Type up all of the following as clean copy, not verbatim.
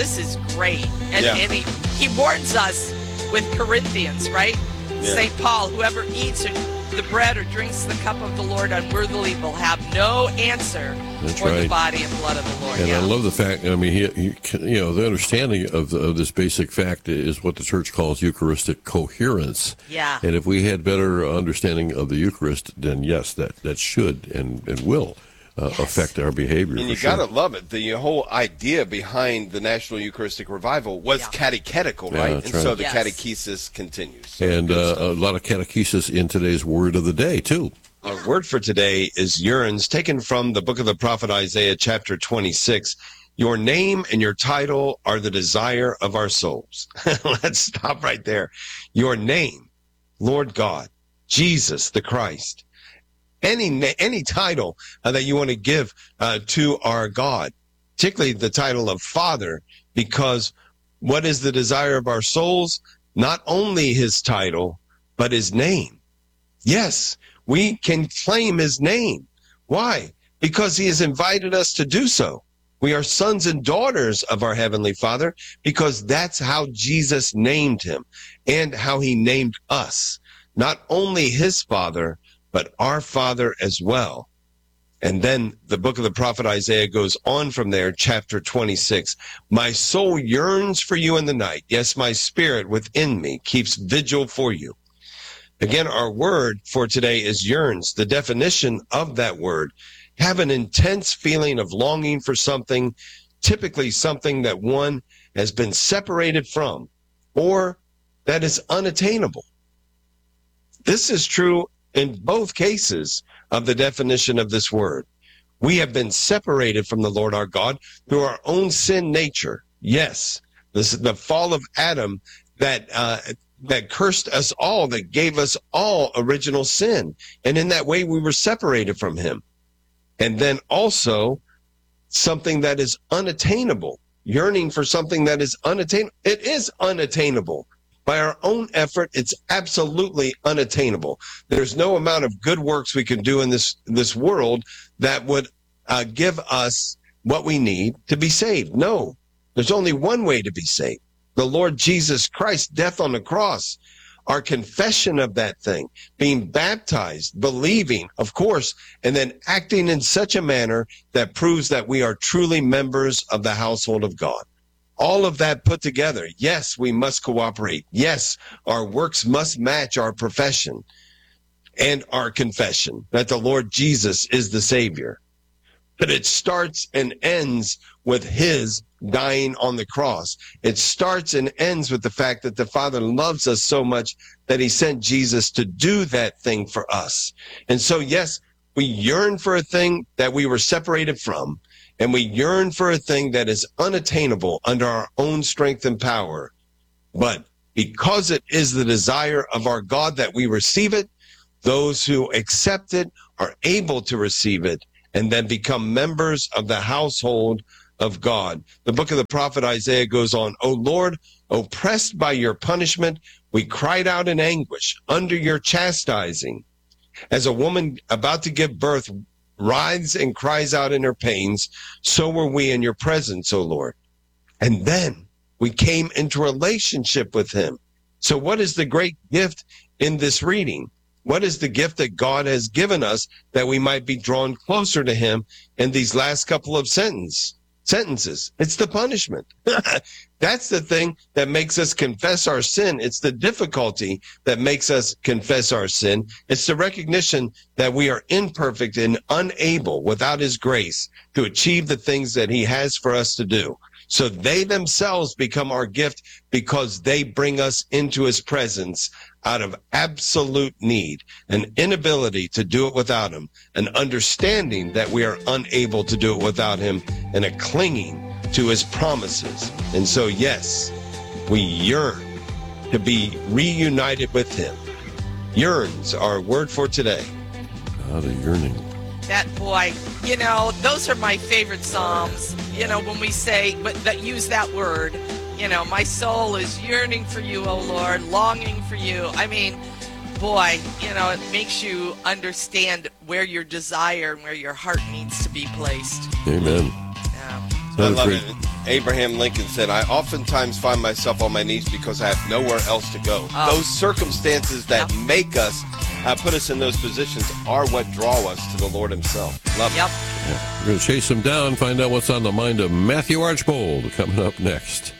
This is great. And, Yeah. and he warns us with Corinthians, right? Yeah. St. Paul, whoever eats the bread or drinks the cup of the Lord unworthily will have no answer for the body and blood of the Lord. And I love the fact, I mean, the understanding of this basic fact is what the church calls Eucharistic coherence. Yeah. And if we had better understanding of the Eucharist, then yes, that should and will affect our behavior. And you got to love it. The whole idea behind the National Eucharistic Revival was catechetical, right? And so the catechesis continues. So and a lot of catechesis in today's word of the day, too. Our word for today is yearns, taken from the book of the prophet Isaiah, chapter 26. Your name and your title are the desire of our souls. Let's stop right there. Your name, Lord God, Jesus the Christ. Any title that you want to give to our God, particularly the title of Father, because what is the desire of our souls? Not only his title, but his name. Yes, we can claim his name. Why? Because he has invited us to do so. We are sons and daughters of our Heavenly Father because that's how Jesus named him and how he named us. Not only his Father, but our Father as well. And then the book of the prophet Isaiah goes on from there, chapter 26. My soul yearns for you in the night. Yes, my spirit within me keeps vigil for you. Again, our word for today is yearns. The definition of that word: have an intense feeling of longing for something, typically something that one has been separated from or that is unattainable. This is true in both cases of the definition of this word. We have been separated from the Lord our God through our own sin nature. Yes, this is the fall of Adam that cursed us all, that gave us all original sin. And in that way, we were separated from him. And then also something that is unattainable, yearning for something that is unattainable. It is unattainable. By our own effort, it's absolutely unattainable. There's no amount of good works we can do in this world that would give us what we need to be saved. No, there's only one way to be saved: the Lord Jesus Christ, death on the cross. Our confession of that thing, being baptized, believing, of course, and then acting in such a manner that proves that we are truly members of the household of God. All of that put together, yes, we must cooperate. Yes, our works must match our profession and our confession that the Lord Jesus is the Savior. But it starts and ends with his dying on the cross. It starts and ends with the fact that the Father loves us so much that he sent Jesus to do that thing for us. And so, yes, we yearn for a thing that we were separated from, and we yearn for a thing that is unattainable under our own strength and power. But because it is the desire of our God that we receive it, those who accept it are able to receive it and then become members of the household of God. The book of the prophet Isaiah goes on, O Lord, oppressed by your punishment, we cried out in anguish under your chastising. As a woman about to give birth writhes and cries out in her pains, so were we in your presence, O Lord. And then we came into relationship with him. So what is the great gift in this reading? What is the gift that God has given us that we might be drawn closer to him in these last couple of sentences? It's the punishment. That's the thing that makes us confess our sin. It's the difficulty that makes us confess our sin. It's the recognition that we are imperfect and unable, without his grace, to achieve the things that he has for us to do. So they themselves become our gift because they bring us into his presence out of absolute need, an inability to do it without him, an understanding that we are unable to do it without him, and a clinging to his promises. And so, yes, we yearn to be reunited with him. Yearns, our word for today. The yearning. That boy, those are my favorite Psalms, when we say, but that use that word, my soul is yearning for you, O Lord, longing for you. I mean, boy, it makes you understand where your desire and where your heart needs to be placed. Amen. Yeah. I love it. Abraham Lincoln said, I oftentimes find myself on my knees because I have nowhere else to go. Those circumstances that make us, put us in those positions are what draw us to the Lord himself. Love it. Yeah. We're going to chase him down, find out what's on the mind of Matthew Archbold coming up next.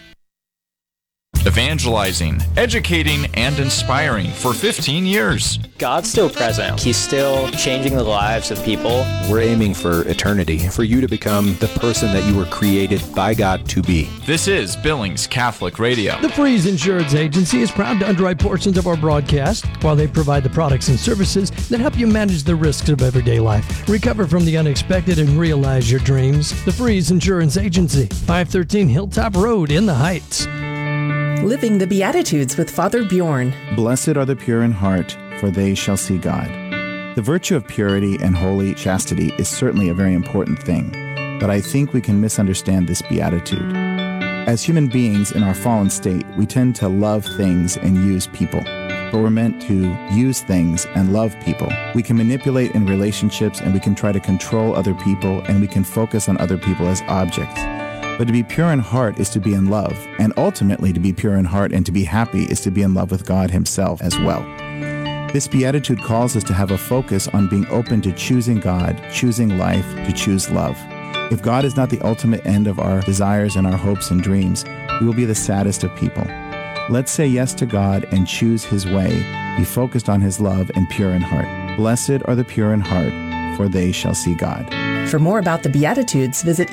Evangelizing, educating, and inspiring for 15 years. God's still present. He's still changing the lives of people. We're aiming for eternity, for you to become the person that you were created by God to be. This is Billings Catholic Radio. The Freeze Insurance Agency is proud to underwrite portions of our broadcast while they provide the products and services that help you manage the risks of everyday life, recover from the unexpected, and realize your dreams. The Freeze Insurance Agency, 513 Hilltop Road in the Heights. Living the Beatitudes with Father Bjorn. Blessed are the pure in heart, for they shall see God. The virtue of purity and holy chastity is certainly a very important thing, but I think we can misunderstand this beatitude. As human beings in our fallen state, we tend to love things and use people, but we're meant to use things and love people. We can manipulate in relationships, and we can try to control other people, and we can focus on other people as objects. But to be pure in heart is to be in love, and ultimately to be pure in heart and to be happy is to be in love with God himself as well. This beatitude calls us to have a focus on being open to choosing God, choosing life, to choose love. If God is not the ultimate end of our desires and our hopes and dreams, we will be the saddest of people. Let's say yes to God and choose his way, be focused on his love and pure in heart. Blessed are the pure in heart, for they shall see God. For more about the Beatitudes, visit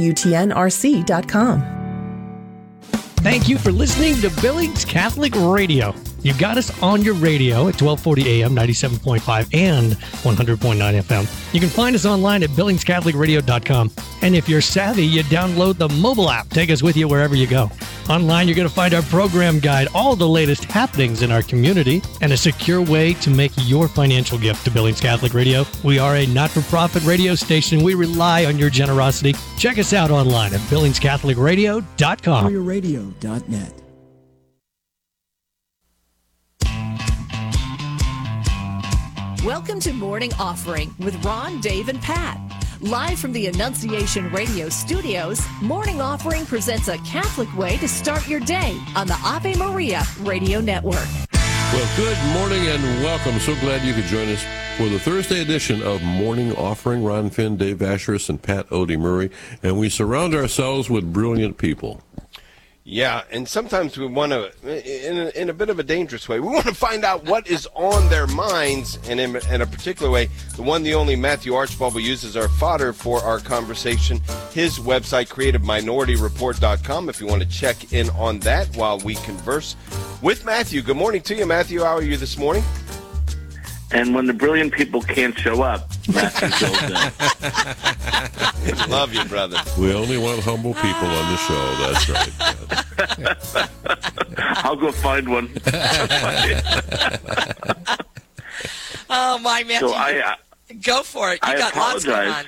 EWTNRC.com. Thank you for listening to Billings Catholic Radio. You got us on your radio at 1240 AM, 97.5 and 100.9 FM. You can find us online at BillingsCatholicRadio.com. And if you're savvy, you download the mobile app. Take us with you wherever you go. Online, you're going to find our program guide, all the latest happenings in our community, and a secure way to make your financial gift to Billings Catholic Radio. We are a not-for-profit radio station. We rely on your generosity. Check us out online at BillingsCatholicRadio.com. Radio.net. Welcome to Morning Offering with Ron, Dave, and Pat. Live from the Annunciation Radio studios, Morning Offering presents a Catholic way to start your day on the Ave Maria Radio Network. Well, good morning and welcome. So glad you could join us for the Thursday edition of Morning Offering. Ron Finn, Dave Asheris, and Pat Odie Murray. And we surround ourselves with brilliant people. Yeah, and sometimes we want to, in a bit of a dangerous way, we want to find out what is on their minds, and in a particular way, the one, the only Matthew Archbold will use as our fodder for our conversation. His website, CreativeMinorityReport.com, if you want to check in on that while we converse with Matthew. Good morning to you, Matthew. How are you this morning? And when the brilliant people can't show up, Matthew goes in. Love you, brother. We only want humble people on the show. That's right. I'll go find one. Oh, my Matthew. So go for it. You got lots going on.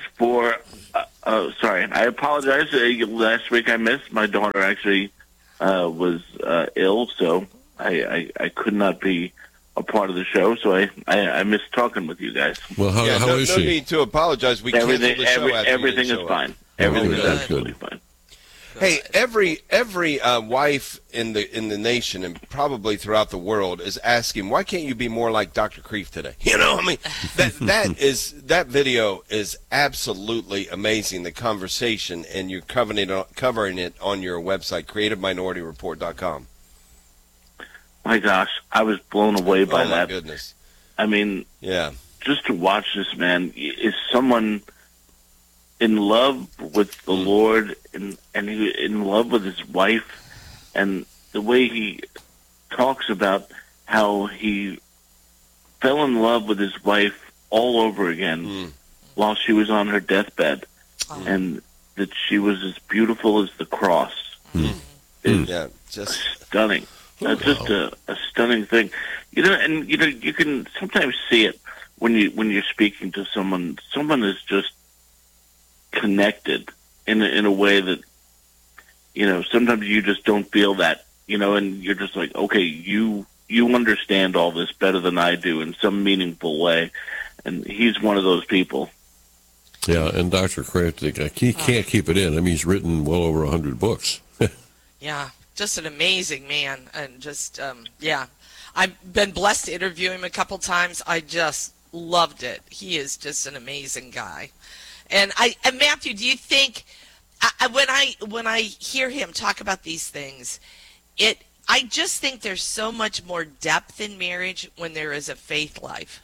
I apologize. Last week I missed. My daughter actually was ill, so I could not be a part of the show, so I missed talking with you guys. Well, how is she? No need to apologize. We canceled the show after everything is fine. Everything is absolutely fine. Hey, every wife in the nation and probably throughout the world is asking, why can't you be more like Dr. Kreeft today? You know, I mean, that video is absolutely amazing. The conversation, and you're covering it on your website, CreativeMinorityReport.com. My gosh, I was blown away by that. Oh, my goodness. I mean, yeah, just to watch this man is someone in love with the Lord and he in love with his wife, and the way he talks about how he fell in love with his wife all over again while she was on her deathbed, and that she was as beautiful as the cross. Is just stunning. That's just a stunning thing, you can sometimes see it when you're speaking to someone. Someone is just connected in a way that sometimes you just don't feel that, and you're just like, okay, you understand all this better than I do in some meaningful way, and he's one of those people. Yeah, and Dr. Kraft, he can't keep it in. I mean, he's written well over 100 books. Yeah, just an amazing man. And just, I've been blessed to interview him a couple times. I just loved it. He is just an amazing guy. And Matthew, do you think, when I hear him talk about these things, I just think there's so much more depth in marriage when there is a faith life.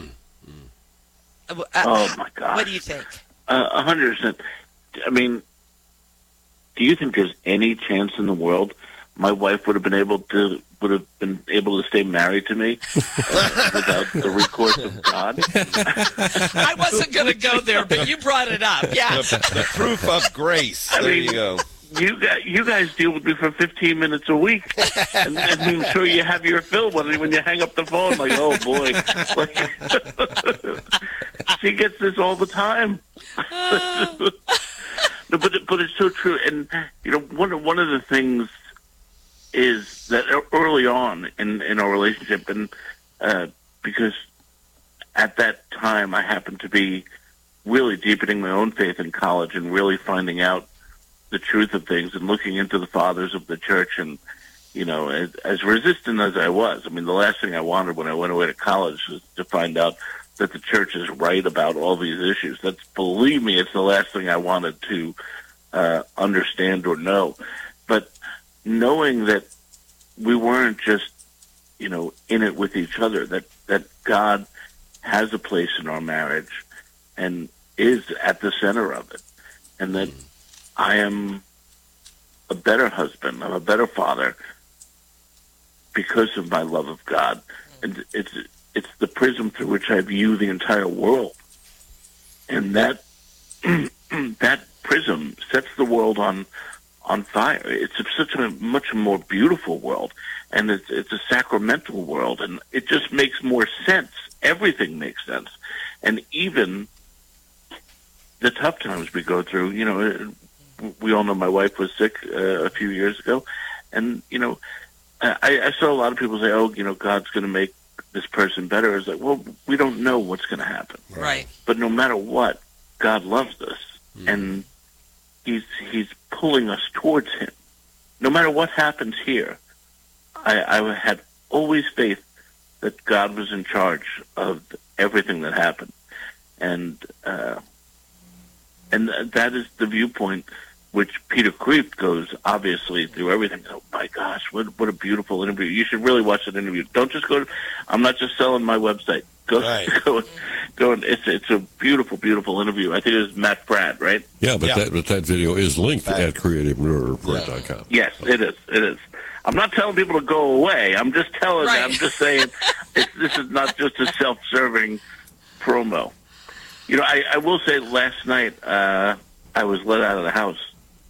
Oh my God! What do you think? 100%. I mean, do you think there's any chance in the world my wife would have been able to stay married to me without the recourse of God? I wasn't going to go there, but you brought it up. Yeah, the proof of grace. There you go. You guys deal with me for 15 minutes a week, and I'm sure you have your fill when you hang up the phone. Like, oh boy, she gets this all the time. No, but it's so true. And one of the things is that early on in our relationship, and because at that time I happened to be really deepening my own faith in college and really finding out the truth of things and looking into the fathers of the church, and as resistant as I was, I mean, the last thing I wanted when I went away to college was to find out that the church is right about all these issues. Believe me, it's the last thing I wanted to understand or know. But knowing that we weren't just in it with each other, that God has a place in our marriage and is at the center of it, and that I am a better husband, I'm a better father because of my love of God. And it's the prism through which I view the entire world. And that that prism sets the world on fire. It's such a much more beautiful world, and it's a sacramental world, and it just makes more sense. Everything makes sense. And even the tough times we go through, we all know my wife was sick a few years ago, and I saw a lot of people say, "Oh, God's going to make this person better." It's like, well, we don't know what's going to happen, right? But no matter what, God loves us, and He's pulling us towards Him. No matter what happens here, I had always faith that God was in charge of everything that happened, and that is the viewpoint which Peter Kreeft goes, obviously, through everything. Oh, my gosh, what a beautiful interview. You should really watch that interview. Don't just go I'm not just selling my website. Go. It's a beautiful, beautiful interview. I think it was Matt Pratt, right? Yeah, but that video is linked at CreativeNerdReport.com. Yes, it is. It is. I'm not telling people to go away. I'm just telling them. I'm just saying this is not just a self-serving promo. I will say last night I was let out of the house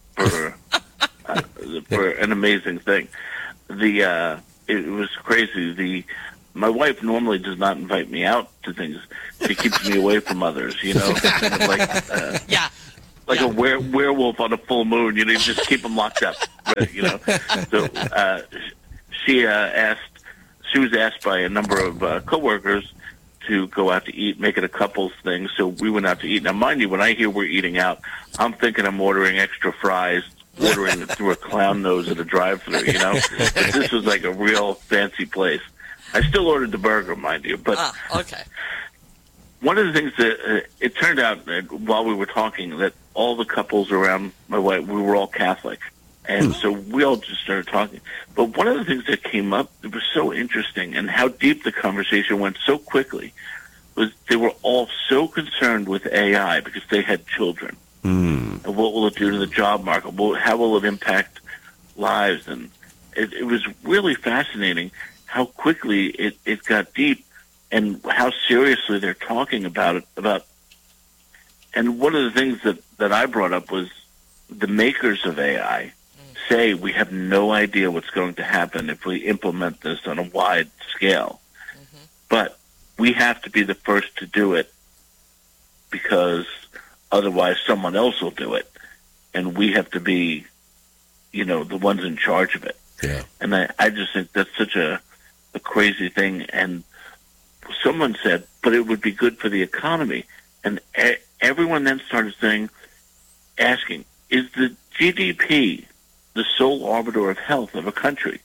for an amazing thing. It was crazy. My wife normally does not invite me out to things. She keeps me away from others, kind of like a werewolf on a full moon. You just keep them locked up, So she was asked by a number of coworkers to go out to eat, make it a couples thing. So we went out to eat. Now, mind you, when I hear we're eating out, I'm thinking I'm ordering extra fries, ordering it through a clown nose at a drive-thru. But this was like a real fancy place. I still ordered the burger, mind you. But okay. One of the things that it turned out that while we were talking that all the couples around my wife, we were all Catholic. And so we all just started talking. But one of the things that came up that was so interesting and how deep the conversation went so quickly was they were all so concerned with AI because they had children. And what will it do to the job market? How will it impact lives? And it was really fascinating how quickly it got deep and how seriously they're talking about it. And one of the things that I brought up was the makers of AI say we have no idea what's going to happen if we implement this on a wide scale. But we have to be the first to do it because otherwise someone else will do it. And we have to be, the ones in charge of it. Yeah. And I just think that's such a crazy thing. And someone said, but it would be good for the economy. And everyone then started asking, is the GDP the sole arbiter of health of a country?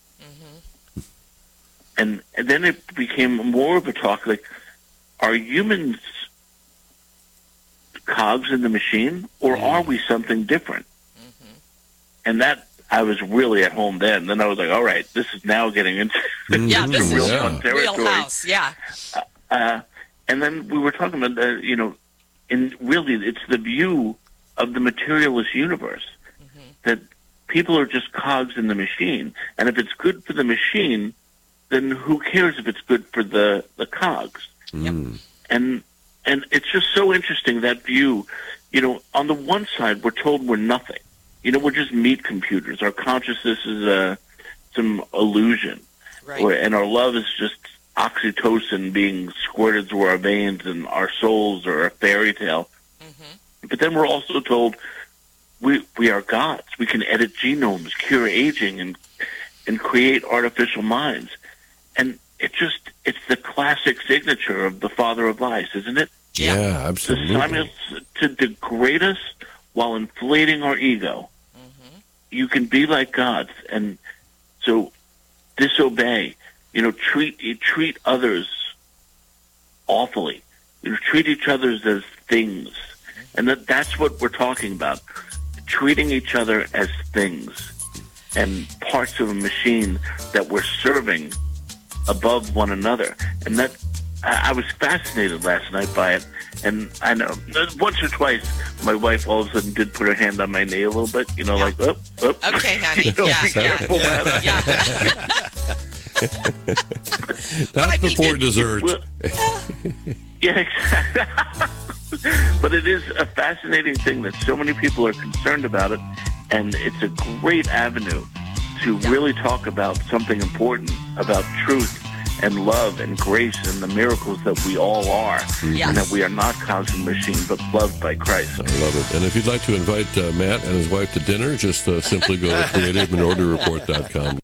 And then it became more of a talk like, are humans cogs in the machine, or are we something different? And that, I was really at home then. Then I was like, all right, this is now getting into this real is fun territory. wheelhouse, And then we were talking about, and really it's the view of the materialist universe, that people are just cogs in the machine. And if it's good for the machine, then who cares if it's good for the cogs? And it's just so interesting, that view. On the one side, we're told we're nothing. We're just meat computers. Our consciousness is some illusion. Right. And our love is just oxytocin being squirted through our veins, and our souls are a fairy tale. But then we're also told we are gods. We can edit genomes, cure aging, and create artificial minds. And it's the classic signature of the father of lies, isn't it? Yeah, absolutely. To degrade us while inflating our ego. You can be like gods, and so disobey. Treat others awfully. Treat each other as things, and that's what we're talking about. Treating each other as things and parts of a machine that we're serving above one another. And that, I was fascinated last night by it. And I know once or twice my wife all of a sudden did put her hand on my knee a little bit, like, up. Okay, honey. That's before dessert. Yeah, exactly. But it is a fascinating thing that so many people are concerned about it, and it's a great avenue to really talk about something important, about truth and love and grace and the miracles that we all are, and that we are not cogs in the machine, but loved by Christ. I love it. And if you'd like to invite Matt and his wife to dinner, just simply go to creativeandorderreport.com.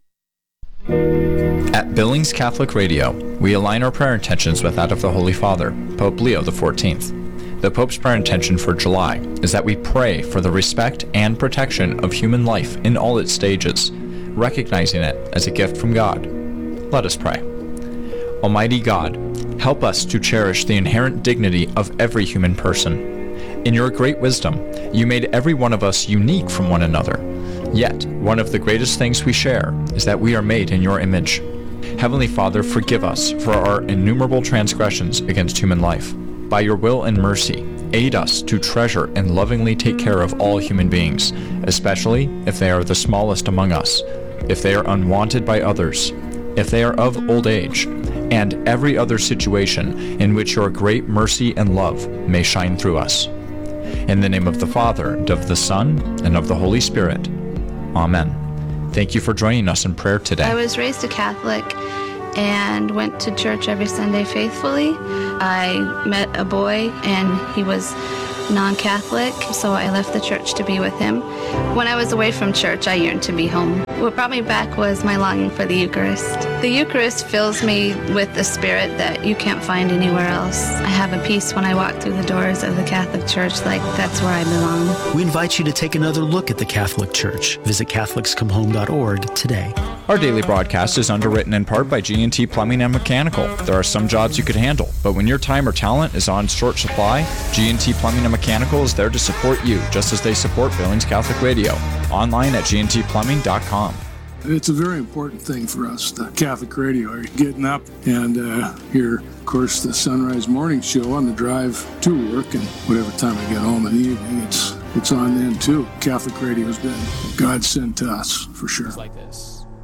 At Billings Catholic Radio, we align our prayer intentions with that of the Holy Father, Pope Leo XIV. The Pope's prayer intention for July is that we pray for the respect and protection of human life in all its stages, recognizing it as a gift from God. Let us pray. Almighty God, help us to cherish the inherent dignity of every human person. In your great wisdom, you made every one of us unique from one another. Yet, one of the greatest things we share is that we are made in your image. Heavenly Father, forgive us for our innumerable transgressions against human life. By your will and mercy, aid us to treasure and lovingly take care of all human beings, especially if they are the smallest among us, if they are unwanted by others, if they are of old age, and every other situation in which your great mercy and love may shine through us. In the name of the Father, and of the Son, and of the Holy Spirit. Amen. Thank you for joining us in prayer today. I was raised a Catholic and went to church every Sunday faithfully. I met a boy and he was non-Catholic, so I left the church to be with him. When I was away from church, I yearned to be home. What brought me back was my longing for the Eucharist. The Eucharist fills me with the spirit that you can't find anywhere else. I have a peace when I walk through the doors of the Catholic Church, like that's where I belong. We invite you to take another look at the Catholic Church. Visit CatholicsComeHome.org today. Our daily broadcast is underwritten in part by G&T Plumbing and Mechanical. There are some jobs you could handle, but when your time or talent is on short supply, G&T Plumbing and Mechanical is there to support you, just as they support Billings Catholic Radio. Online at gntplumbing.com. It's a very important thing for us, the Catholic Radio. You're getting up and hear, of course, the Sunrise Morning Show on the drive to work, and whatever time I get home in the evening, it's on then too. Catholic Radio has been God sent to us, for sure. It's like this.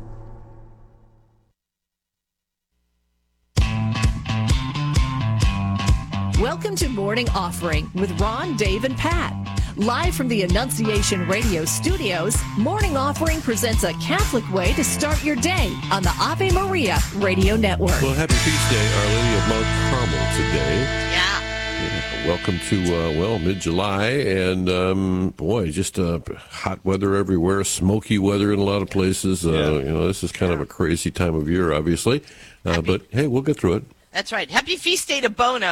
Welcome to Morning Offering with Ron, Dave, and Pat. Live from the Annunciation Radio studios, Morning Offering presents a Catholic way to start your day on the Ave Maria Radio Network. Well, happy feast day, Our Lady of Mount Carmel today. Yeah. Welcome to, mid-July, and, just hot weather everywhere, smoky weather in a lot of places. This is kind of a crazy time of year, obviously. But, hey, we'll get through it. That's right. Happy feast day to Bono,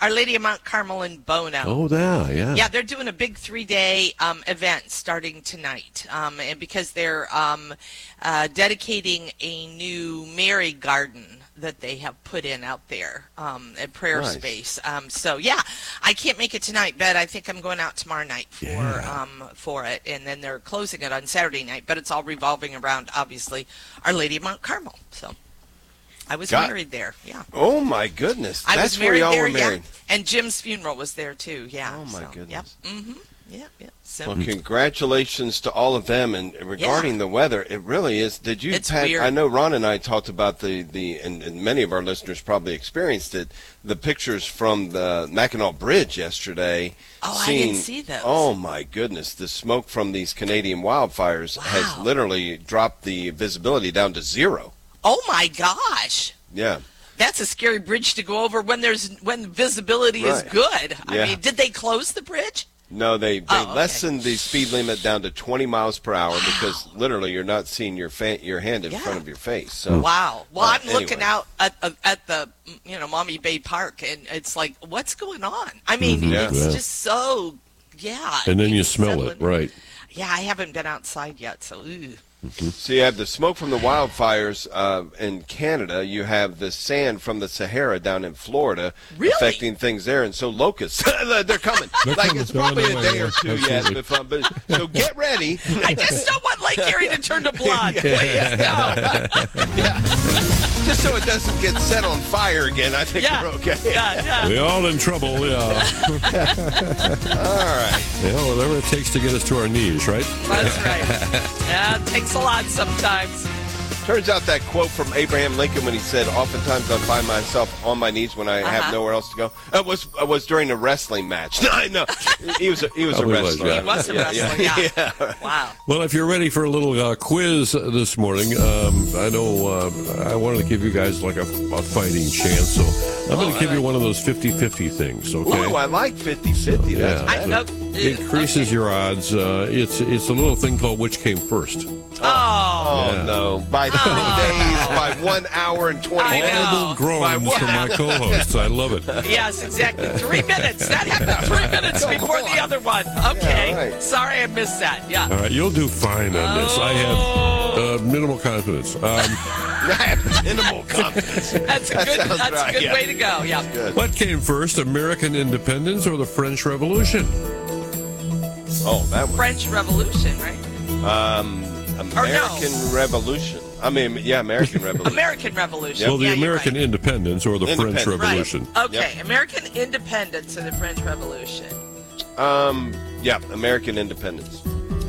Our Lady of Mount Carmel in Bono. Oh, yeah. Yeah, they're doing a big 3-day event starting tonight, and because they're dedicating a new Mary Garden that they have put in out there, a prayer space. So yeah, I can't make it tonight, but I think I'm going out tomorrow night for it, and then they're closing it on Saturday night. But it's all revolving around, obviously, Our Lady of Mount Carmel. So I was married there. Yeah. Oh my goodness, I that's was where married y'all there. were married. Yeah. And Jim's funeral was there too. Yeah. Oh my goodness. Yep. Mm-hmm. Yeah. So, well, congratulations to all of them. And regarding the weather, it really is. Did you, Pat? Weird. I know Ron and I talked about and many of our listeners probably experienced it. The pictures from the Mackinac Bridge yesterday. Oh, I didn't see those. Oh my goodness, the smoke from these Canadian wildfires has literally dropped the visibility down to 0. Oh my gosh. Yeah. That's a scary bridge to go over when visibility is good. Yeah. I mean, did they close the bridge? No, they lessened the speed limit down to 20 miles per hour because literally you're not seeing your hand in front of your face. So, wow. Well, I'm looking out at the Maumee Bay Park, and it's like, what's going on? I mean, it's just so, And then you smell it, right? Yeah, I haven't been outside yet, so ooh. So you have the smoke from the wildfires in Canada. You have the sand from the Sahara down in Florida affecting things there. And so locusts, they're coming. It's probably a day or two yet. So get ready. I just don't want Lake Erie to turn to blood. Please, Just so it doesn't get set on fire again, I think we're okay. Yeah. We're all in trouble, All right. Yeah, whatever it takes to get us to our knees, right? That's right. Yeah, it takes a lot sometimes. Turns out that quote from Abraham Lincoln when he said, "Oftentimes I find myself on my knees when I have nowhere else to go," was during a wrestling match. No, he was a wrestler. He was a wrestler. Yeah. Wow. Well, if you're ready for a little quiz this morning, I know I wanted to give you guys like a fighting chance, so I'm going to give you one of those 50-50 things. Okay. Ooh, I like 50-50. It increases your odds. It's a little thing called which came first. Oh no! By 3 days, by 1 hour and 20 minutes. Audible groans from my co-hosts. I love it. Yes, exactly. 3 minutes. That happened 3 minutes before the other one. Okay. Yeah, right. Sorry, I missed that. Yeah. All right, you'll do fine on this. I have minimal confidence. Minimal confidence. That's a good way to go. Yeah. What came first, American independence or the French Revolution? Oh, that one. French Revolution, right? American Revolution. American Revolution. American Revolution. Well, the American independence or the French Revolution. Right. Okay, American independence or the French Revolution. American independence.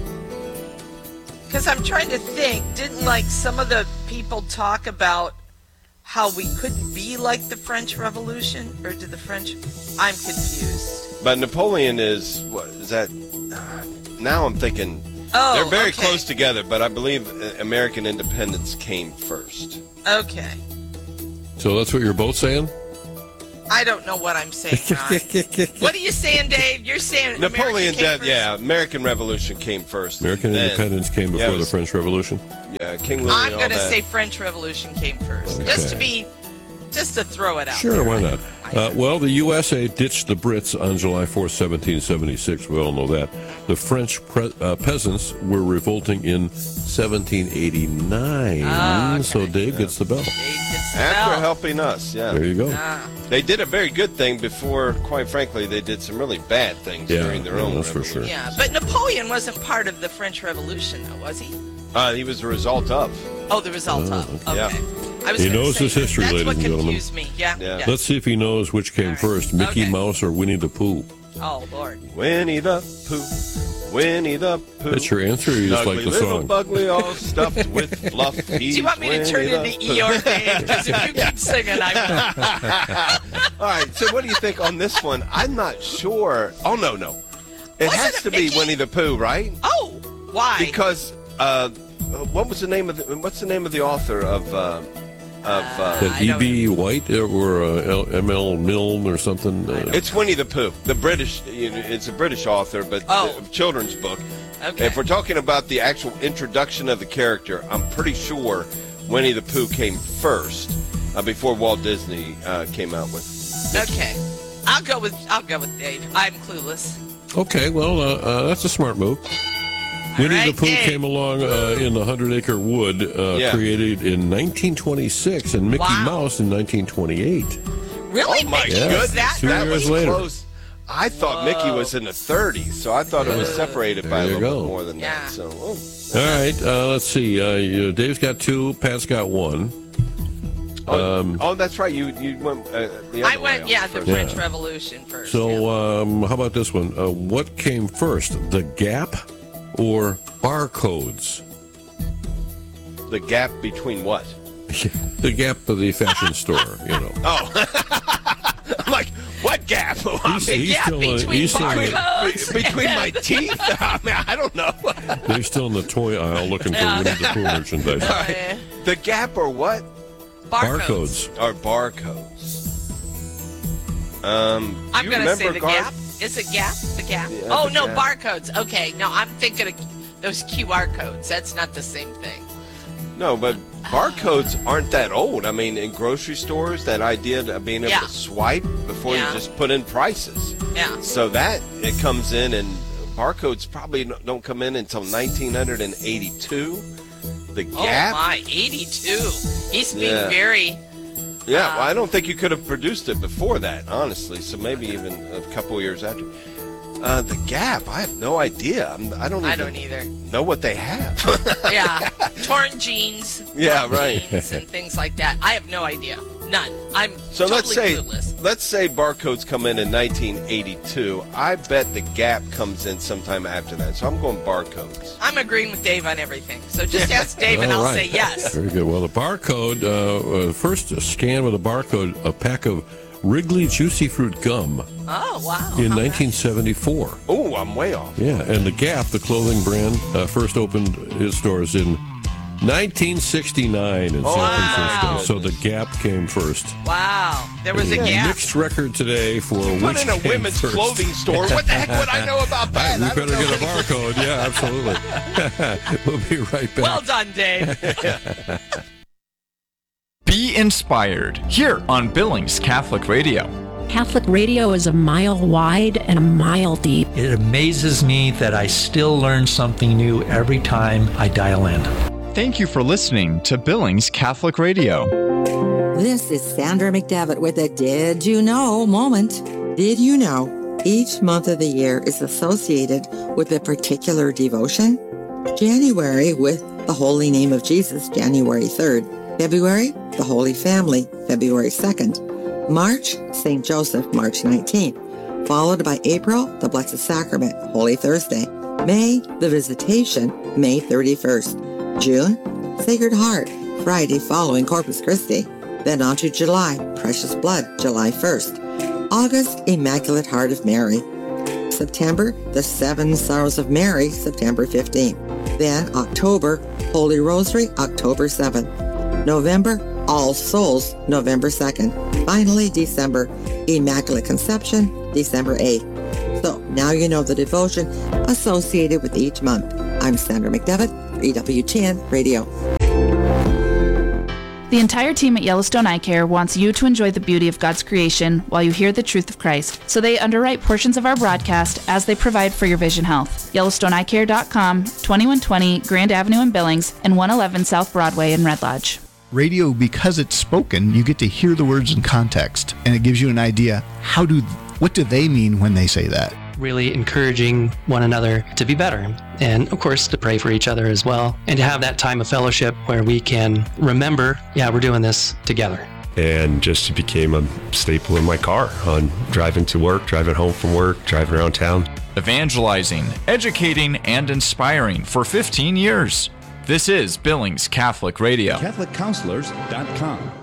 Because I'm trying to think, didn't some of the people talk about how we couldn't be like the French Revolution? Or did the French... I'm confused. But Napoleon is, what is that? Now I'm thinking... they're very close together, but I believe American independence came first. Okay. So that's what you're both saying? I don't know what I'm saying, Ron. What are you saying, Dave? You're saying Napoleon American Revolution came first. American independence came before the French Revolution? Yeah, King Louis. I'm going to say French Revolution came first. Okay. Just to throw it out. Sure, why not? Well, the USA ditched the Brits on July 4th, 1776. We all know that. The French peasants were revolting in 1789. Okay. So Dave gets the bell. After helping us, There you go. They did a very good thing before, quite frankly, they did some really bad things during their own revolution. For sure. Yeah, but Napoleon wasn't part of the French Revolution, though, was he? He was the result of. Oh, the result of. Okay. Yeah. He knows his history, ladies and gentlemen. That's what confused me. Yeah. Let's see if he knows which came first, Mickey Mouse or Winnie the Pooh. Oh, Lord. Winnie the Pooh. Winnie the Pooh. That's your answer, or you just like the little song? Bugly all stuffed with fluff. Do you want me to turn into Eeyore, Dave? Because if you keep singing, I will. All right, so what do you think on this one? I'm not sure. Oh, no. It has to be Winnie the Pooh, right? Oh, why? Because, what's the name of the author of E.B. White or M.L. Milne or something? It's Winnie the Pooh, the British. It's a British author, but a children's book. Okay. If we're talking about the actual introduction of the character, I'm pretty sure Winnie the Pooh came first before Walt Disney came out with. Okay. I'll go with Dave. I'm clueless. Okay, well, that's a smart move. Winnie right, the Pooh Dave. came along in the 100-Acre Wood, created in 1926, and Mickey Mouse in 1928. Really? Oh, my Mickey goodness. was that? 2 That years was later. close. I thought Mickey was in the 30s, so I thought it was separated by a There you little go. bit more than Yeah. that. So, All right, let's see. Dave's got 2, Pat's got 1. that's right. You went the other I way went, on the first. French Revolution first. So, how about this one? What came first, the Gap or barcodes? The gap between what? The Gap of the fashion store, you know. Oh. I'm like, what gap? He's still between my teeth? I mean, I don't know. They're still in the toy aisle looking for Winnie the Pooh merchandise. Right. The gap or what? Barcodes. Or barcodes. I'm going to say the Gap. Is it Gap? The Gap? Yeah, oh, the no, Gap. barcodes. Okay, no, I'm thinking of those QR codes. That's not the same thing. No, but barcodes aren't that old. I mean, in grocery stores, that idea of being able to swipe before you just put in prices. Yeah. So that, it comes in, and barcodes probably don't come in until 1982. The Gap. Oh, my, 82. He's being very... Yeah, well, I don't think you could have produced it before that, honestly. So maybe even a couple of years after. The Gap, I have no idea. I don't either. know what they have. Yeah, torn jeans. Yeah, right. Jeans and things like that. I have no idea. None. I'm So totally clueless. let's say barcodes come in 1982. I bet the Gap comes in sometime after that. So I'm going barcodes. I'm agreeing with Dave on everything. So just ask Dave and I'll say yes. Very good. Well, the barcode, first scan with a barcode, a pack of Wrigley Juicy Fruit Gum Oh, wow. in 1974. Oh, I'm way off. Yeah, and the Gap, the clothing brand, first opened its stores in 1969 in San Francisco. So the Gap came first. Wow. There was a Yeah, Gap. mixed record today for Put which in a came women's first. clothing store. What the heck would I know about that? We I don't better know get a barcode. Yeah, absolutely. We'll be right back. Well done, Dave. Be inspired here on Billings Catholic Radio. Catholic radio is a mile wide and a mile deep. It amazes me that I still learn something new every time I dial in. Thank you for listening to Billings Catholic Radio. This is Sandra McDevitt with a Did You Know moment. Did you know each month of the year is associated with a particular devotion? January with the Holy Name of Jesus, January 3rd. February, the Holy Family, February 2nd. March, St. Joseph, March 19th. Followed by April, the Blessed Sacrament, Holy Thursday. May, the Visitation, May 31st. June, Sacred Heart, Friday following Corpus Christi. Then on to July, Precious Blood, July 1st. August, Immaculate Heart of Mary. September, the Seven Sorrows of Mary, September 15th. Then October, Holy Rosary, October 7th. November, All Souls, November 2nd. Finally, December, Immaculate Conception, December 8th. So now you know the devotion associated with each month. I'm Sandra McDevitt, for EWTN Radio. The entire team at Yellowstone Eye Care wants you to enjoy the beauty of God's creation while you hear the truth of Christ. So they underwrite portions of our broadcast as they provide for your vision health. YellowstoneEyeCare.com, 2120 Grand Avenue in Billings, and 111 South Broadway in Red Lodge. Radio, because it's spoken, you get to hear the words in context, and it gives you an idea what do they mean when they say that. Really encouraging one another to be better, and of course to pray for each other as well, and to have that time of fellowship where we can remember, we're doing this together. And just became a staple in my car on driving to work, driving home from work, driving around town. Evangelizing, educating, and inspiring for 15 years. This is Billings Catholic Radio. CatholicCounselors.com.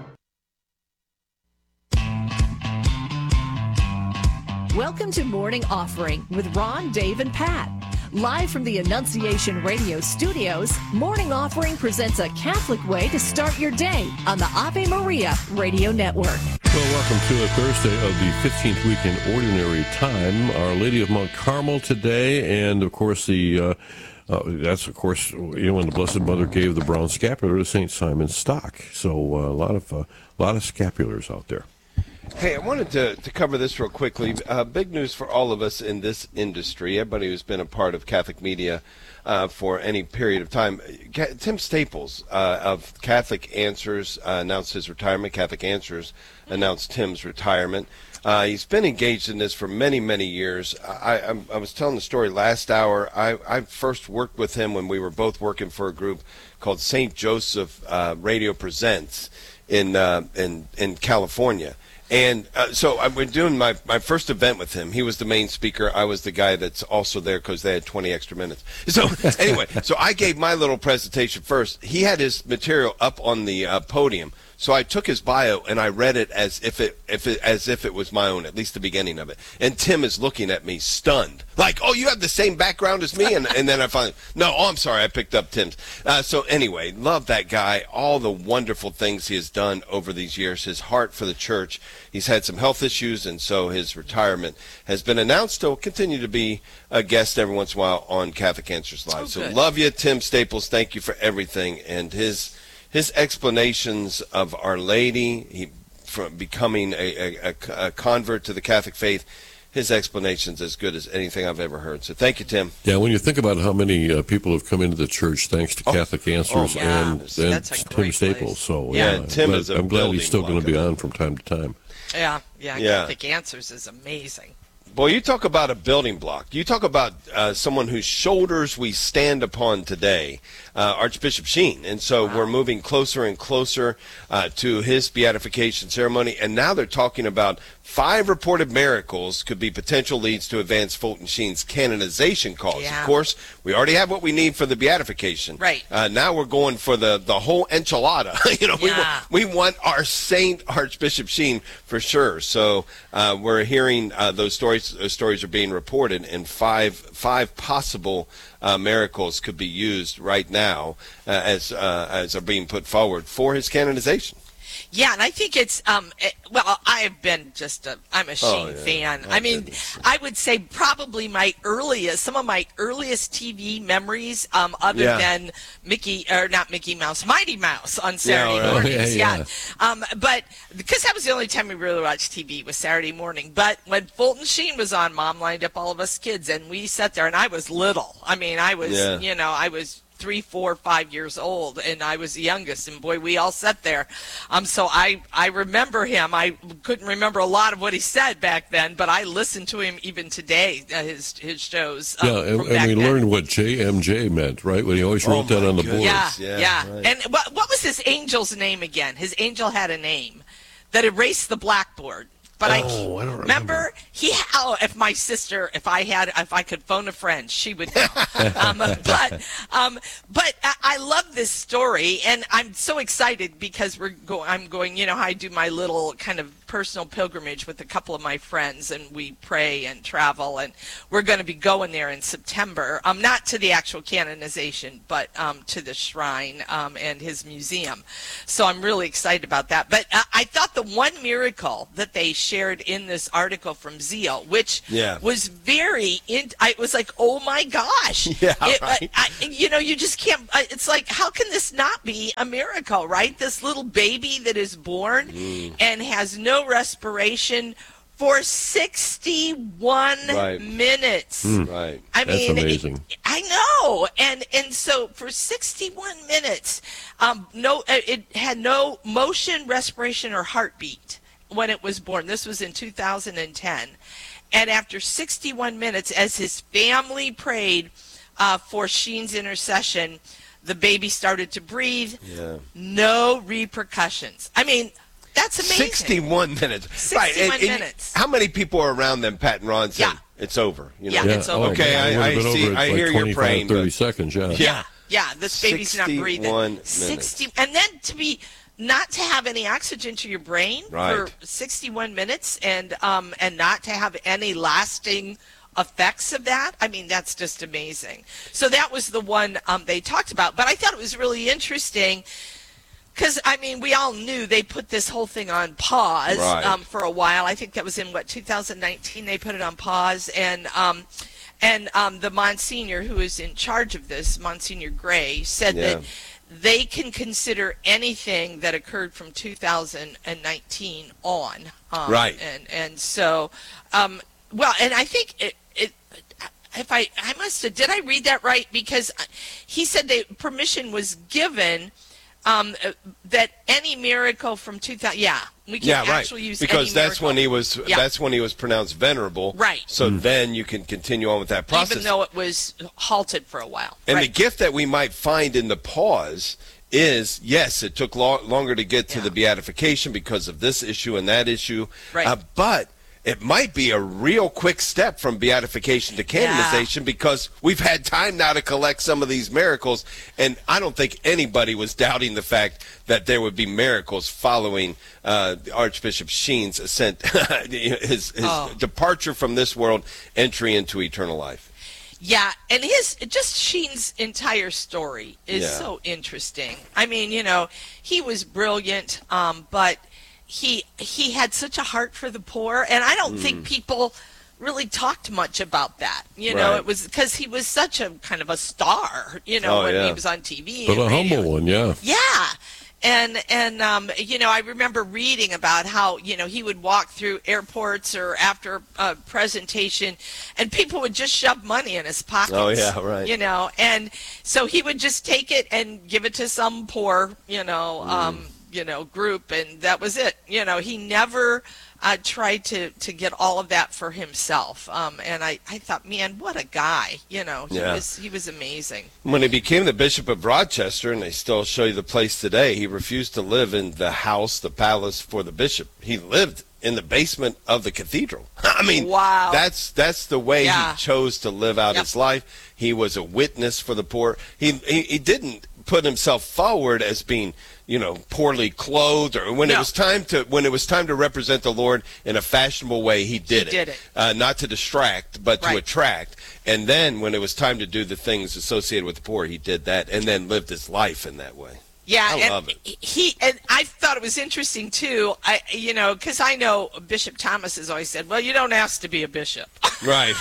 Welcome to Morning Offering with Ron, Dave, and Pat. Live from the Annunciation Radio studios, Morning Offering presents a Catholic way to start your day on the Ave Maria Radio Network. Well, welcome to a Thursday of the 15th week in Ordinary Time. Our Lady of Mount Carmel today, and of course that's of course when the Blessed Mother gave the brown scapular to St. Simon Stock. So a lot of scapulars out there. Hey, I wanted to cover this real quickly. Big news for all of us in this industry, everybody who's been a part of Catholic media for any period of time. Tim Staples of Catholic Answers announced his retirement. Catholic Answers announced Tim's retirement. He's been engaged in this for many, many years. I was telling the story last hour. I first worked with him when we were both working for a group called St. Joseph Radio Presents in California. And so we're doing my first event with him. He was the main speaker. I was the guy that's also there because they had 20 extra minutes. So anyway, so I gave my little presentation first. He had his material up on the podium. So I took his bio and I read it as if it was my own, at least the beginning of it. And Tim is looking at me stunned, like, "Oh, you have the same background as me?" And then I finally, "No, I'm sorry, I picked up Tim's." So anyway, love that guy. All the wonderful things he has done over these years. His heart for the church. He's had some health issues, and so his retirement has been announced. He'll continue to be a guest every once in a while on Catholic Answers Live. So love you, Tim Staples. Thank you for everything. And his explanations of Our Lady, from becoming a convert to the Catholic faith, his explanation's as good as anything I've ever heard. So thank you, Tim. Yeah, when you think about how many people have come into the church thanks to Catholic Answers and Tim Staples. So Tim is I'm glad he's still going to be on from time to time. Yeah. Catholic Answers is amazing. Boy, you talk about a building block. You talk about someone whose shoulders we stand upon today, Archbishop Sheen. And so we're moving closer and closer to his beatification ceremony. And now they're talking about 5 reported miracles could be potential leads to advance Fulton Sheen's canonization cause. Yeah. Of course, we already have what we need for the beatification. Right. Now we're going for the whole enchilada. We want our Saint Archbishop Sheen for sure. So we're hearing those stories. Those stories are being reported, and five possible miracles could be used right now as are being put forward for his canonization. Yeah, and I think it's well, I've been I'm a Sheen fan. Oh, I mean, goodness. I would say probably some of my earliest TV memories, other than Mickey Mouse, Mighty Mouse on Saturday mornings. Yeah. But because that was the only time we really watched TV was Saturday morning. But when Fulton Sheen was on, Mom lined up all of us kids, and we sat there, and I was little. I mean, I was, I was 3, 4, 5 years old, and I was the youngest, and boy, we all sat there. So I remember him. I couldn't remember a lot of what he said back then, but I listened to him even today, his shows. And we learned what JMJ meant, right? When he always wrote that on the board. Yeah. Right. And what was his angel's name again? His angel had a name that erased the blackboard. But I don't remember. If I could phone a friend, she would know. But I love this story, and I'm so excited because I'm going. You know how I do my little kind of personal pilgrimage with a couple of my friends, and we pray and travel, and we're going to be going there in September. Not to the actual canonization, but to the shrine and his museum. So I'm really excited about that. But I thought the one miracle that they shared in this article from Zeal, which was very, I was like, oh my gosh. You just can't, it's like, how can this not be a miracle, right? This little baby that is born and has no respiration for 61 minutes. Right. I mean, that's amazing. I know. And so for 61 minutes, it had no motion, respiration, or heartbeat when it was born. This was in 2010. And after 61 minutes, as his family prayed for Sheen's intercession, the baby started to breathe. No repercussions. I mean, that's amazing. 61 minutes. 61 minutes. How many people are around them, Pat and Ron, saying it's over? It's over. Okay, I hear you're praying. 30 seconds, Yeah, this baby's not breathing. 60, and then not to have any oxygen to your brain for 61 minutes and not to have any lasting effects of that. I mean, that's just amazing. So that was the one they talked about. But I thought it was really interesting because, I mean, we all knew they put this whole thing on pause for a while. I think that was in, 2019 they put it on pause. And the Monsignor who is in charge of this, Monsignor Gray, said they can consider anything that occurred from 2019 on. Right. And so, well, and I think if I must have, did I read that right? Because he said that permission was given that any miracle from 2000, we can actually use because any that's miracle. that's when he was pronounced venerable. Right. So then you can continue on with that process. Even though it was halted for a while. And right. the gift that we might find in the pause is, yes, it took longer to get to the beatification because of this issue and that issue. Right. But it might be a real quick step from beatification to canonization because we've had time now to collect some of these miracles. And I don't think anybody was doubting the fact that there would be miracles following Archbishop Sheen's ascent, his departure from this world, entry into eternal life. Yeah, and Sheen's entire story is so interesting. I mean, he was brilliant, but he had such a heart for the poor, and I don't think people really talked much about that. It was because he was such a kind of a star, when he was on TV. But a humble one, yeah. Yeah. And I remember reading about how, he would walk through airports or after a presentation and people would just shove money in his pockets. Oh, yeah, right. And so he would just take it and give it to some poor, group, and that was it. He never tried to get all of that for himself. And I thought, man, what a guy. He was amazing. When he became the Bishop of Rochester, and they still show you the place today, he refused to live in the palace for the bishop. He lived in the basement of the cathedral. I mean, wow. That's the way he chose to live out his life. He was a witness for the poor. He didn't put himself forward as being, poorly clothed, or when it was time to represent the Lord in a fashionable way, he did it. Not to distract, but to attract. And then when it was time to do the things associated with the poor, he did that, and then lived his life in that way. Yeah, I love it. And I thought it was interesting too. Because I know Bishop Thomas has always said, "Well, you don't ask to be a bishop." Right.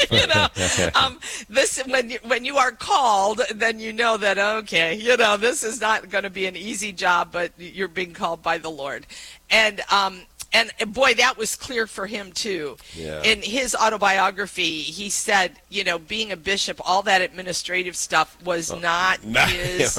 This when you are called, then you know that this is not going to be an easy job, but you're being called by the Lord, and boy, that was clear for him too. Yeah. In his autobiography, he said, being a bishop, all that administrative stuff was not his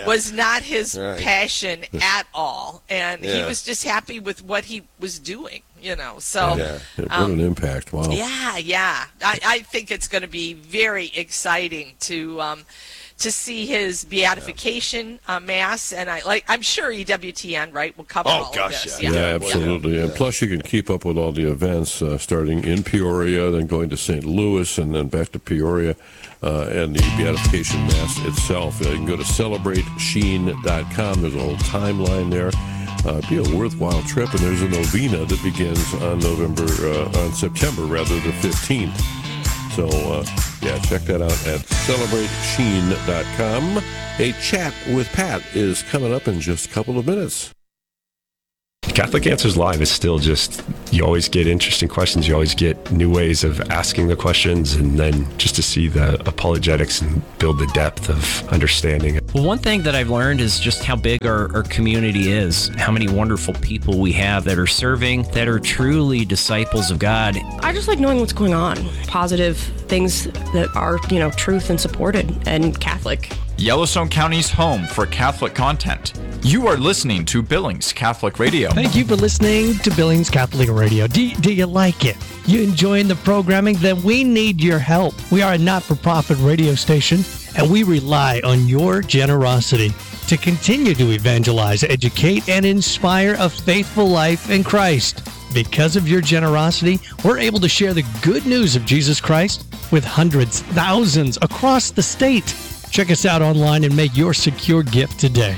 passion at all, and he was just happy with what he was doing. So what an impact! Wow. Yeah. I think it's going to be very exciting to see his beatification mass, and I'm sure EWTN will cover all of this. Yeah, absolutely. And plus, you can keep up with all the events starting in Peoria, then going to St. Louis, and then back to Peoria, and the beatification mass itself. You can go to celebratesheen.com. There's a whole timeline there. Be a worthwhile trip, and there's a novena that begins on September the 15th. So, check that out at celebratesheen.com. A chat with Pat is coming up in just a couple of minutes. Catholic Answers Live is still you always get interesting questions. You always get new ways of asking the questions, and then just to see the apologetics and build the depth of understanding. Well, one thing that I've learned is just how big our community is, how many wonderful people we have that are serving, that are truly disciples of God. I just like knowing what's going on, positive things that are, truth and supported and Catholic. Yellowstone County's home for Catholic content. You are listening to Billings Catholic Radio. Thank you for listening to Billings Catholic Radio. Do you like it? You enjoying the programming? Then we need your help. We are a not-for-profit radio station, and we rely on your generosity to continue to evangelize, educate, and inspire a faithful life in Christ. Because of your generosity, we're able to share the good news of Jesus Christ with hundreds, thousands across the state. Check us out online and make your secure gift today.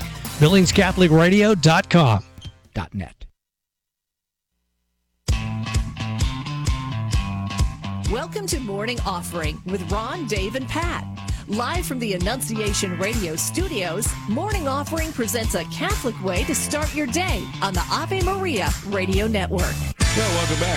BillingsCatholicRadio.com.net. Welcome to Morning Offering with Ron, Dave, and Pat. Live from the Annunciation Radio studios, Morning Offering presents a Catholic way to start your day on the Ave Maria Radio Network. Well, welcome back.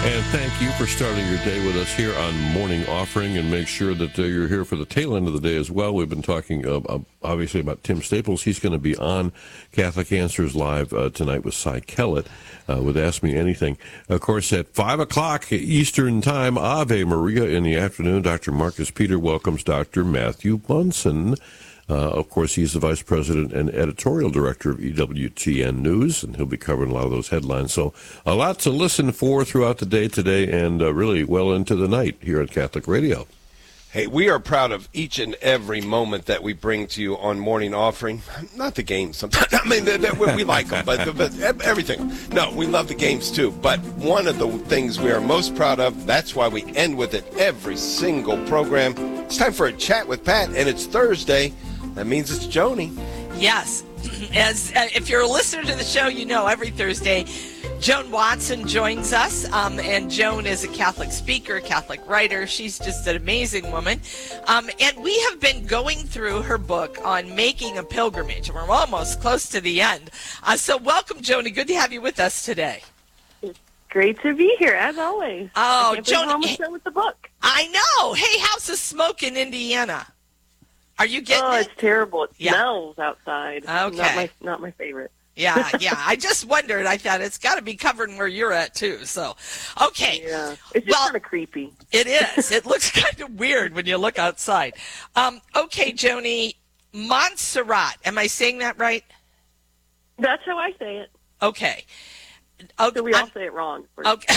And thank you for starting your day with us here on Morning Offering, and make sure that you're here for the tail end of the day as well. We've been talking obviously about Tim Staples. He's going to be on Catholic Answers Live tonight with Cy Kellett with Ask Me Anything. Of course, at 5 o'clock Eastern Time, Ave Maria in the afternoon, Dr. Marcus Peter welcomes Dr. Matthew Bunson. Of course, he's the Vice President and Editorial Director of EWTN News, and he'll be covering a lot of those headlines. So a lot to listen for throughout the day today and really well into the night here at Catholic Radio. Hey, we are proud of each and every moment that we bring to you on Morning Offering. Not the games sometimes. I mean, we like them, but everything. No, we love the games too. But one of the things we are most proud of, that's why we end with it every single program. It's time for a chat with Pat, and it's Thursday. That means it's Joni. Yes. As if you're a listener to the show, you know every Thursday Joan Watson joins us, and Joan is a Catholic speaker, Catholic writer. She's just an amazing woman. And we have been going through her book on making a pilgrimage. We're almost close to the end. So welcome, Joni. Good to have you with us today. It's great to be here, as always. Oh, Joan, almost done with the book. I know. Hey, how's the smoke in Indiana? Are you getting it? It's terrible. It smells outside. Okay. Not my favorite. Yeah. I just wondered. I thought it's got to be covered where you're at, too. So, okay. Yeah. It's just kind of creepy. It is. It looks kind of weird when you look outside. Okay, Joni, Montserrat. Am I saying that right? That's how I say it. Okay. So we all say it wrong. Okay.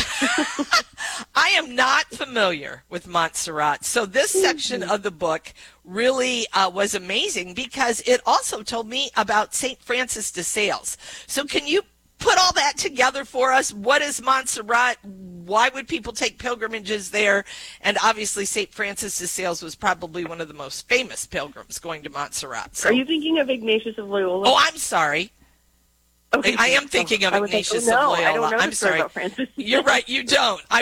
I am not familiar with Montserrat. So this section of the book really was amazing because it also told me about St. Francis de Sales. So can you put all that together for us? What is Montserrat? Why would people take pilgrimages there? And obviously St. Francis de Sales was probably one of the most famous pilgrims going to Montserrat. So. Are you thinking of Ignatius of Loyola? Oh, I'm sorry. Okay, I am thinking of Ignatius of Loyola. I don't know I'm sorry. About Francis. You're right. You don't. I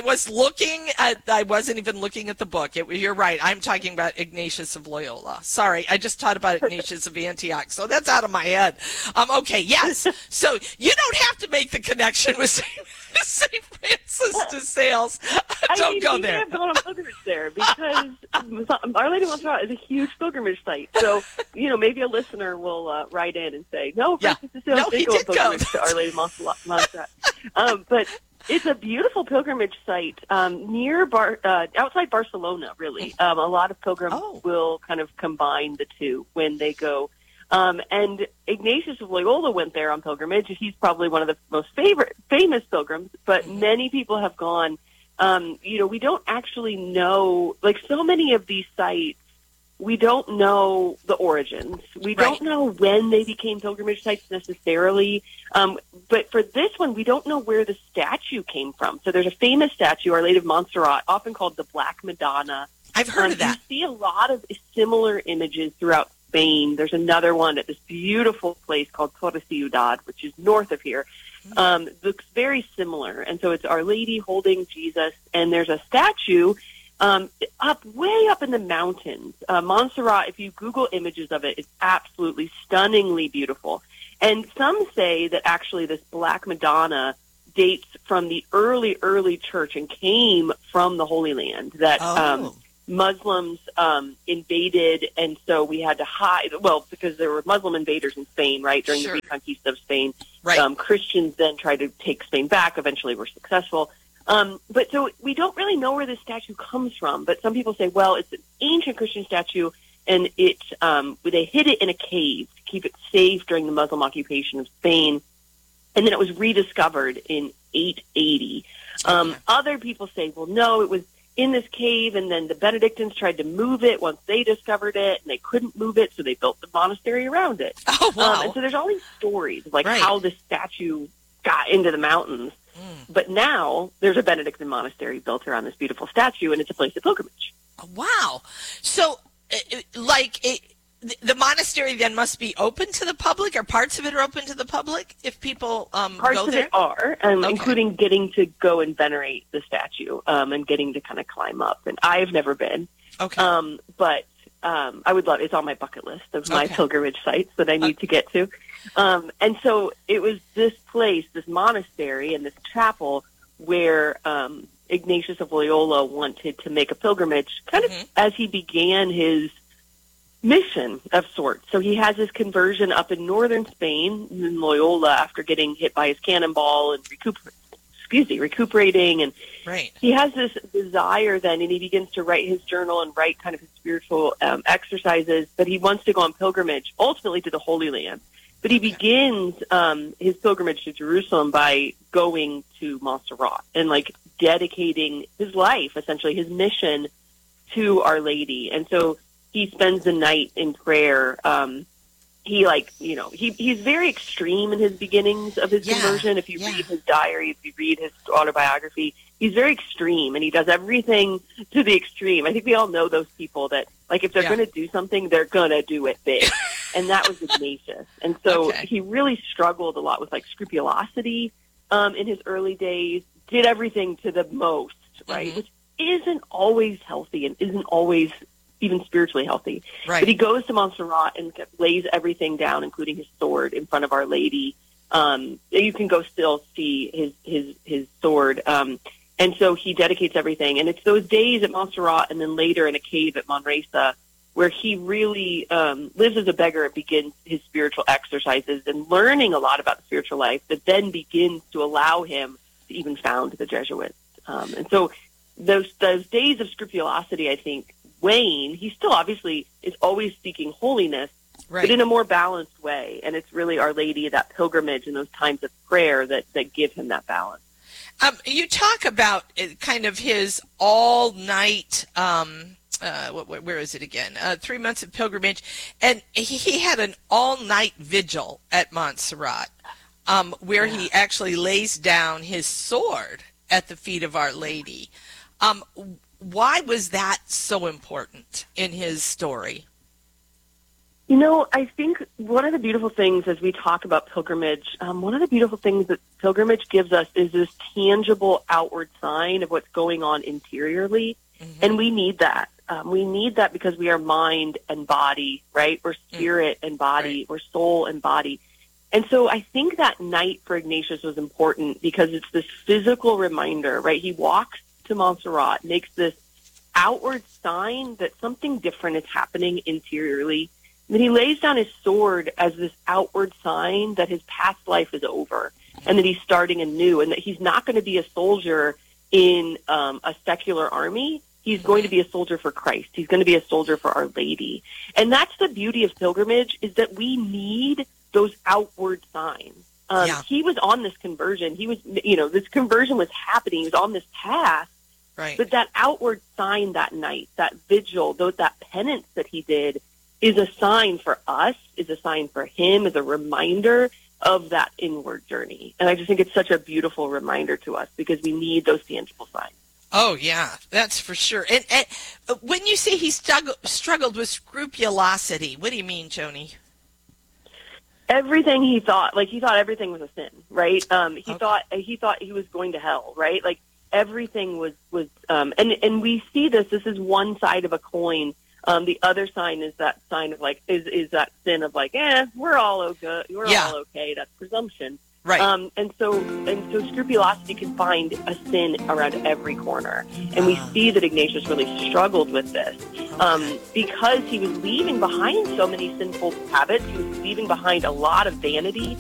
wasn't even looking at the book. You're right. I'm talking about Ignatius of Loyola. Sorry. I just taught about Ignatius of Antioch. So that's out of my head. Okay. Yes. So you don't have to make the connection with St. Francis de Sales. Don't go there. I have gone on pilgrimage there because Our Lady of Montserrat is a huge pilgrimage site. So, maybe a listener will write in and say, no, Francis de Sales did go on pilgrimage to Our Lady of Montserrat. But it's a beautiful pilgrimage site near outside Barcelona, really. A lot of pilgrims will kind of combine the two when they go. And Ignatius of Loyola went there on pilgrimage. He's probably one of the most famous pilgrims, but many people have gone. We don't actually know, like so many of these sites, we don't know the origins. We don't know when they became pilgrimage sites necessarily. But for this one, we don't know where the statue came from. So there's a famous statue, Our Lady of Montserrat, often called the Black Madonna. I've heard of that. You see a lot of similar images throughout Spain. There's another one at this beautiful place called Torre Ciudad, which is north of here. Looks very similar. And so it's Our Lady holding Jesus, and there's a statue way up in the mountains. Montserrat, if you Google images of it, it's absolutely stunningly beautiful. And some say that actually this Black Madonna dates from the early church and came from the Holy Land, that Muslims invaded, and so we had to hide, because there were Muslim invaders in Spain, right, during the Reconquista of Spain. Right. Christians then tried to take Spain back, eventually were successful. But so we don't really know where this statue comes from, but some people say, well, it's an ancient Christian statue, and they hid it in a cave to keep it safe during the Muslim occupation of Spain, and then it was rediscovered in 880. Other people say, well, no, it was in this cave, and then the Benedictines tried to move it once they discovered it, and they couldn't move it, so they built the monastery around it. Oh, wow. And so there's all these stories of how this statue got into the mountains. But now there's a Benedictine monastery built around this beautiful statue, and it's a place of pilgrimage. Wow. So, the monastery then must be open to the public, or parts of it are open to the public if people go there? Parts of it are, including getting to go and venerate the statue and getting to kind of climb up. And I've never been. Okay. But I would love, it's on my bucket list of my pilgrimage sites that I need to get to. And so it was this place, this monastery and this chapel where Ignatius of Loyola wanted to make a pilgrimage kind of as he began his mission of sorts. So he has his conversion up in northern Spain in Loyola after getting hit by his cannonball and recuperating. And he has this desire then, and he begins to write his journal and write kind of his spiritual exercises, but he wants to go on pilgrimage, ultimately to the Holy Land. But he begins his pilgrimage to Jerusalem by going to Montserrat and like dedicating his life, essentially his mission, to Our Lady. And so he spends the night in prayer. He's very extreme in his beginnings of his conversion. If you read his diary, if you read his autobiography, he's very extreme, and he does everything to the extreme. I think we all know those people that, like, if they're going to do something, they're going to do it big. And that was Ignatius. And so he really struggled a lot with, like, scrupulosity in his early days, did everything to the most, right? Which isn't always healthy and isn't always even spiritually healthy. Right. But he goes to Montserrat and lays everything down, including his sword, in front of Our Lady. You can go still see his sword. And so he dedicates everything. And it's those days at Montserrat and then later in a cave at Manresa where he really lives as a beggar and begins his spiritual exercises and learning a lot about the spiritual life that then begins to allow him to even found the Jesuits. And so those days of scrupulosity, I think, wane. He still obviously is always seeking holiness, but in a more balanced way. And it's really Our Lady, that pilgrimage and those times of prayer that give him that balance. You talk about kind of his all-night, where is it again? 3 months of pilgrimage. And he had an all-night vigil at Montserrat where he actually lays down his sword at the feet of Our Lady. Why was that so important in his story? You know, I think one of the beautiful things as we talk about pilgrimage, one of the beautiful things that pilgrimage gives us is this tangible outward sign of what's going on interiorly. And we need that. We need that because we are mind and body, right? We're spirit and body. We're soul and body. And so I think that night for Ignatius was important because it's this physical reminder, right? He walks to Montserrat, makes this outward sign that something different is happening interiorly. And then he lays down his sword as this outward sign that his past life is over and that he's starting anew and that he's not going to be a soldier in a secular army. He's going to be a soldier for Christ. He's going to be a soldier for Our Lady. And that's the beauty of pilgrimage, is that we need those outward signs. He was on this conversion. He was, this conversion was happening. He was on this path. Right. But that outward sign that night, that vigil, that penance that he did is a sign for us, is a sign for him, is a reminder of that inward journey. And I just think it's such a beautiful reminder to us because we need those tangible signs. Oh, yeah, that's for sure. And when you say he struggled with scrupulosity, what do you mean, Joni? Everything he thought everything was a sin, right? He thought he was going to hell, right? Like everything was and we see this is one side of a coin. The other sign is that sign of like is that sin of like, we're all okay, all okay. That's presumption. Right. And so scrupulosity can find a sin around every corner. And we see that Ignatius really struggled with this because he was leaving behind so many sinful habits. He was leaving behind a lot of vanity.